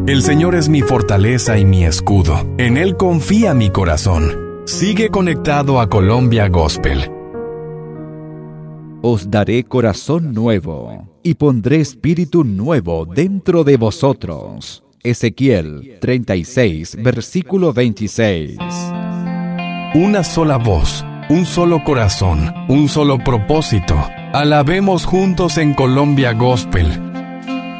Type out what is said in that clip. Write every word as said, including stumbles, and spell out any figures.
El Señor es mi fortaleza y mi escudo. En Él confía mi corazón. Sigue conectado a Colombia Gospel. Os daré corazón nuevo, y pondré espíritu nuevo dentro de vosotros. Ezequiel treinta y seis, versículo veintiséis. Una sola voz, un solo corazón, un solo propósito. Alabemos juntos en Colombia Gospel.